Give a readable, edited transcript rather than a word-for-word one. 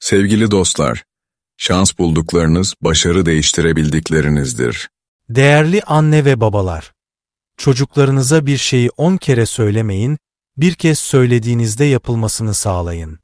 Sevgili dostlar, şans bulduklarınız başarı değiştirebildiklerinizdir. Değerli anne ve babalar, çocuklarınıza bir şeyi 10 kere söylemeyin, bir kez söylediğinizde yapılmasını sağlayın.